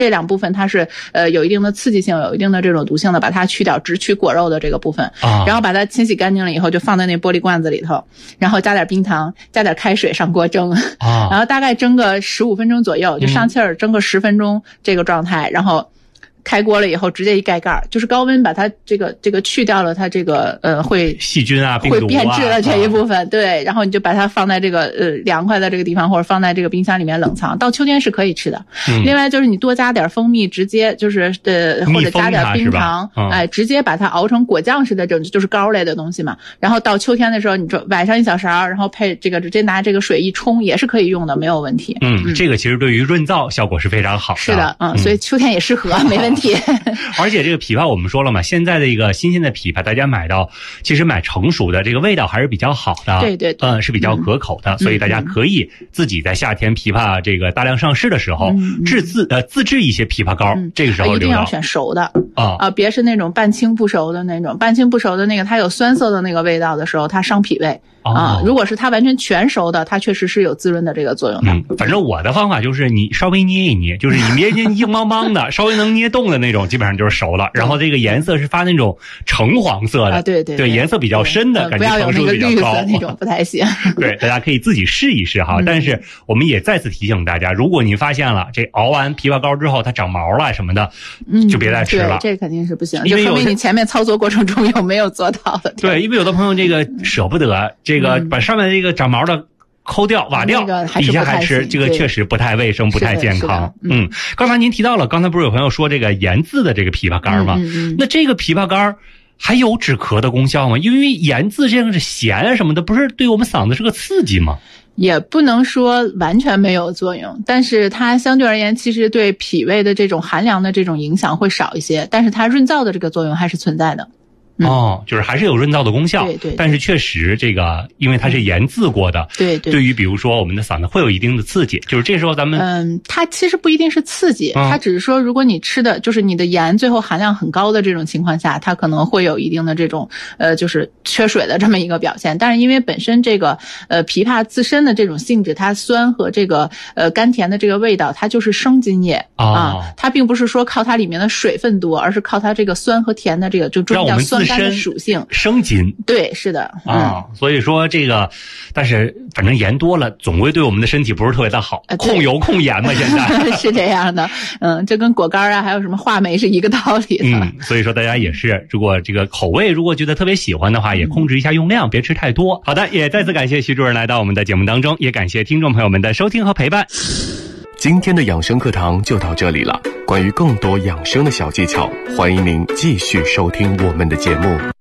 这两部分它是有一定的刺激性，有一定的这种毒性的，把它去掉，只取果肉的这个部分，然后把它清洗干净了以后，就放在那玻璃罐子里头，然后加点冰糖，加点开水上锅蒸，然后大概蒸个15分钟左右，就上气儿蒸个10分钟这个状态，然后开锅了以后直接一盖盖，就是高温把它这个去掉了它这个会细菌啊病毒啊会变质的这一部分，对，然后你就把它放在这个凉快的这个地方，或者放在这个冰箱里面冷藏，到秋天是可以吃的。另外就是你多加点蜂蜜，直接就是或者加点冰糖，直接把它熬成果酱似的，这种就是膏类的东西嘛。然后到秋天的时候，你就崴上一小勺，然后配这个直接拿这个水一冲，也是可以用的，没有问题。 这个其实对于润燥效果是非常好的。 是的，所以秋天也适合，没问题。 而且这个枇杷我们说了嘛，现在的一个新鲜的枇杷，大家其实买成熟的，这个味道还是比较好的， 对， 是比较可口的，所以大家可以自己在夏天枇杷这个大量上市的时候，自制一些枇杷膏，这个时候一定要选熟的别是那种半青不熟的那种，半青不熟的那个它有酸涩的那个味道的时候，它伤脾胃。如果是它完全全熟的，它确实是有滋润的这个作用的。 反正我的方法就是你稍微捏一捏，就是你捏硬邦邦的，稍微能捏动的那种，基本上就是熟了。然后这个颜色是发那种橙黄色的， 对， 颜色比较深的，感觉成熟度比较高。 不要有那个绿色那种不太行。 对，大家可以自己试一试哈。但是我们也再次提醒大家，如果你发现了这熬完枇杷膏之后它长毛了什么的，就别再吃了。 对，这肯定是不行，就说明你前面操作过程中有没有做到的。 对，因为有的朋友这个舍不得这个把上面这个长毛的抠掉挖掉，底下还吃，这个确实不太卫生，不太健康。刚才您提到了，刚才不是有朋友说这个盐渍的这个枇杷干吗？那这个枇杷干还有止咳的功效吗？因为盐渍这样的咸啊什么的，不是对我们嗓子是个刺激吗？ 也不能说完全没有作用，但是它相对而言其实对脾胃的这种寒凉的这种影响会少一些，但是它润燥的这个作用还是存在的。 就是还是有润燥的功效， 对， 但是确实这个因为它是盐渍过的，对于比如说我们的嗓子会有一定的刺激，就是这时候咱们它其实不一定是刺激，它只是说如果你吃的就是你的盐最后含量很高的这种情况下，它可能会有一定的这种就是缺水的这么一个表现。但是因为本身这个枇杷自身的这种性质，它酸和这个甘甜的这个味道，它就是生津液它并不是说靠它里面的水分多，而是靠它这个酸和甜的这个就中叫酸甘的属性生津。 对，是的所以说这个，但是反正盐多了总归对我们的身体不是特别的好，控油控盐嘛，现在是这样的。这跟果干啊还有什么话梅是一个道理的。 所以说大家也是，如果这个口味如果觉得特别喜欢的话，也控制一下用量，别吃太多。好的，也再次感谢徐主任来到我们的节目当中，也感谢听众朋友们的收听和陪伴。 今天的养生课堂就到这里了，关于更多养生的小技巧，欢迎您继续收听我们的节目。